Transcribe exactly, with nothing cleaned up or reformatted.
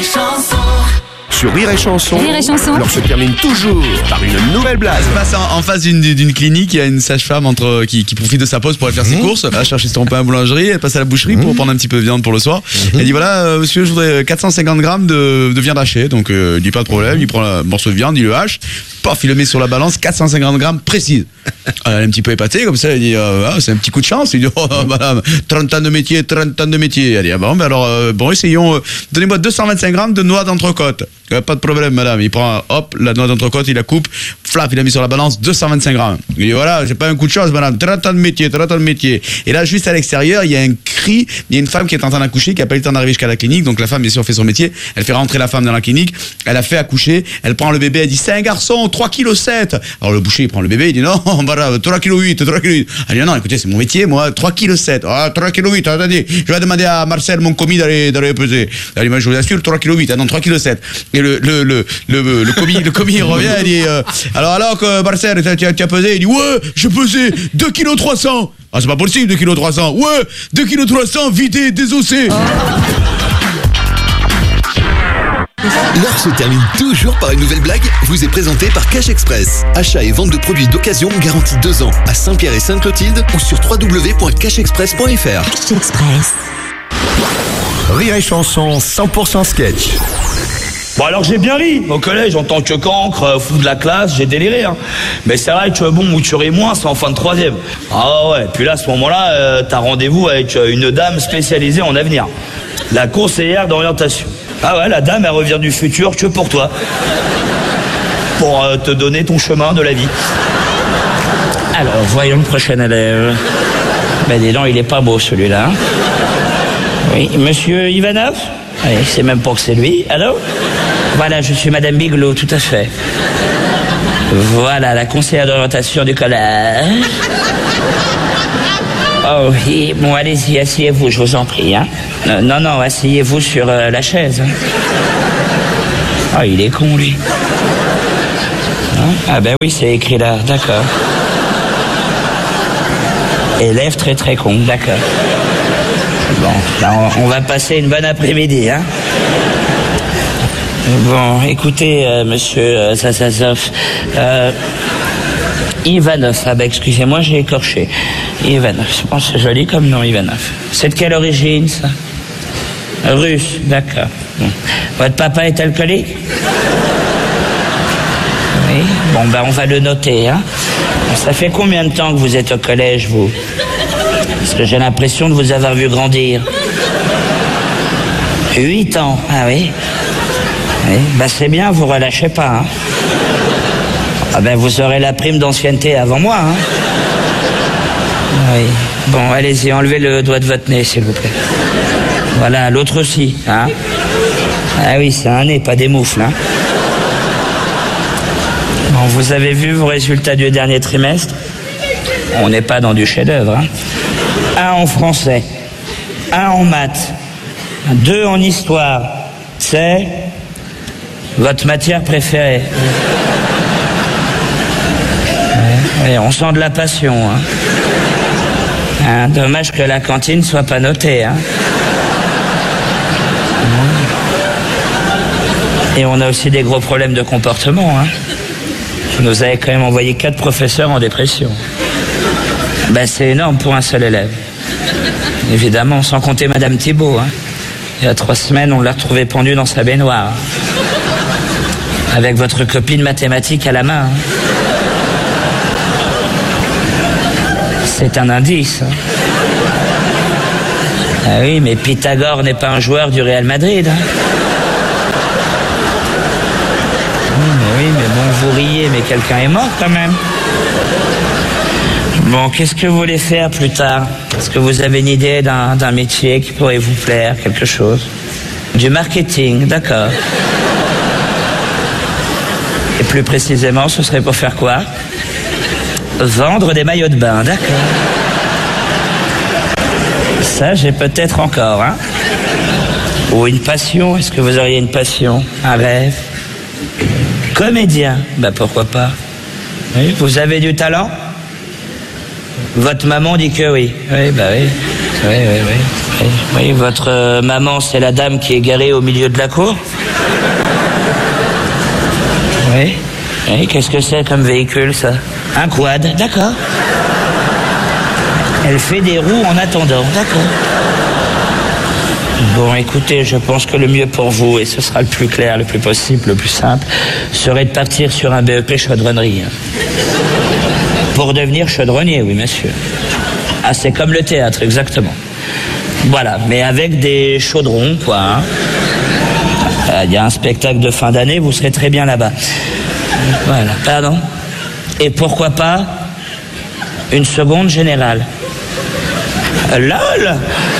et Chanson. Sur Rire et Chanson, Rire et Chanson. l'heure se termine toujours par une nouvelle blague. Ça se passe en, en face d'une, d'une clinique, il y a une sage-femme entre, qui, qui profite de sa pause pour aller faire ses courses. Elle va chercher son pain à la boulangerie, elle passe à la boucherie pour prendre un petit peu de viande pour le soir. Elle dit voilà, euh, monsieur, je voudrais quatre cent cinquante grammes de, de viande hachée. Donc euh, il dit pas de problème, il prend un morceau de viande, il le hache, paf, il le met sur la balance, quatre cent cinquante grammes précise. Elle est un petit peu épatée comme ça, elle dit euh, ah, c'est un petit coup de chance. Il dit oh madame, trente ans de métier, trente ans de métier. Elle dit ah bon, ben alors euh, bon, essayons, euh, donnez-moi deux cent vingt-cinq grammes de noix d'entrecôte. Euh, pas de problème madame, il prend hop la noix d'entrecôte, il la coupe, flap, il la met sur la balance, deux cent vingt-cinq grammes. Il dit voilà, j'ai pas un coup de chance madame, trente ans de métier, trente ans de métier. Et là juste à l'extérieur, il y a un cri, il y a une femme qui est en train d'accoucher, qui a pas eu le temps d'arriver jusqu'à la clinique, donc la femme bien sûr fait son métier, elle fait rentrer la femme dans la clinique, elle a fait accoucher, elle prend le bébé, elle dit c'est un garçon, trois virgule sept kilos. Alors le boucher il prend le bébé, il dit non, voilà, trois virgule huit kilos, trois virgule huit. Elle dit non, écoutez, c'est mon métier, moi, trois virgule sept kilos. Ah, trois virgule huit, attendez, je vais demander à Marcel, mon commis, d'aller, d'aller peser. Elle dit, moi, je vous assure, trois virgule huit, ah non, trois virgule sept kilos. Et le, le, le, le, le commis, le commis, il revient, il dit, euh, alors, alors que Marcel, tu as, tu as pesé, il dit, ouais, je pesais deux virgule trois cents kilos. Ah, c'est pas possible, deux virgule trois cents kilos. Ouais, deux virgule trois cents kilos, vidé, désossé. L'heure se termine toujours par une nouvelle blague, vous est présentée par Cash Express. Achat et vente de produits d'occasion garantis deux ans à Saint-Pierre et Sainte-Clotilde ou sur w w w point cash express point f r. Cash Express. Rire et Chanson cent pour cent sketch. Bon alors j'ai bien ri au collège en tant que cancre, euh, fou de la classe, j'ai déliré hein. Mais c'est vrai que bon, où tu ris moins, c'est en fin de troisième. Ah ouais, puis là à ce moment-là, euh, t'as rendez-vous avec euh, une dame spécialisée en avenir, la conseillère d'orientation. Ah ouais, la dame elle revient du futur que pour toi, pour euh, te donner ton chemin de la vie. Alors voyons le prochain élève. Ben dis donc, il est pas beau celui-là. Hein. Oui, monsieur Ivanov. Oui, c'est même pas que c'est lui. Allô? Voilà, je suis Madame Bigelow, tout à fait. Voilà, la conseillère d'orientation du collège. Oh oui, bon, allez-y, asseyez-vous, je vous en prie. Hein. Euh, non, non, asseyez-vous sur euh, la chaise. Hein. Ah, il est con, lui. Hein? Ah ben oui, c'est écrit là, d'accord. Élève très très con, d'accord. Bon, là, on, on va passer une bonne après-midi, hein. Bon, écoutez, euh, monsieur euh, Sassazov, euh, Ivanov, ah bah excusez-moi, j'ai écorché. Ivanov, je pense que c'est joli comme nom, Ivanov. C'est de quelle origine, ça? Russe, d'accord. Bon. Votre papa est alcoolique? Oui, bon, ben on va le noter, hein. Ça fait combien de temps que vous êtes au collège, vous? Parce que j'ai l'impression de vous avoir vu grandir. Huit ans, ah oui. Oui, bah c'est bien, vous relâchez pas. Hein. Ah ben vous aurez la prime d'ancienneté avant moi. Hein. Oui. Bon, allez-y, enlevez le doigt de votre nez, s'il vous plaît. Voilà, l'autre aussi. Hein. Ah oui, c'est un nez, pas des moufles. Hein. Bon, vous avez vu vos résultats du dernier trimestre? On n'est pas dans du chef-d'œuvre. Hein. Un en français, un en maths, deux en histoire. C'est votre matière préférée. Ouais, ouais, on sent de la passion. Hein. Hein, dommage que la cantine soit pas notée. Hein. Et on a aussi des gros problèmes de comportement. Hein. Vous nous avez quand même envoyé quatre professeurs en dépression. Ben, c'est énorme pour un seul élève. Évidemment, sans compter Madame Thibault. Hein. Il y a trois semaines, on l'a retrouvée pendue dans sa baignoire. Hein. Avec votre copie de mathématiques à la main. Hein. C'est un indice. Hein. Ah oui, mais Pythagore n'est pas un joueur du Real Madrid. Hein. Oui, mais oui, mais bon, vous riez, mais quelqu'un est mort quand même. Bon, qu'est-ce que vous voulez faire plus tard? Est-ce que vous avez une idée d'un, d'un métier qui pourrait vous plaire, quelque chose? Du marketing, d'accord. Et plus précisément, ce serait pour faire quoi? Vendre des maillots de bain, d'accord. Ça, j'ai peut-être encore, hein. Ou une passion, est-ce que vous auriez une passion? Un rêve? Comédien, bah pourquoi pas. Oui, vous avez du talent? Votre maman dit que oui. Oui, bah oui. Oui, oui, oui. Oui, oui, votre euh, maman, c'est la dame qui est garée au milieu de la cour? Oui. Oui, qu'est-ce que c'est comme véhicule, ça? Un quad, d'accord. Elle fait des roues en attendant, d'accord. Bon, écoutez, je pense que le mieux pour vous, et ce sera le plus clair, le plus possible, le plus simple, serait de partir sur un B E P chaudronnerie. Pour devenir chaudronnier, oui, monsieur. Ah, c'est comme le théâtre, exactement. Voilà, mais avec des chaudrons, quoi. Il hein. y a un spectacle de fin d'année, vous serez très bien là-bas. Voilà, pardon. Et pourquoi pas une seconde générale? Lol!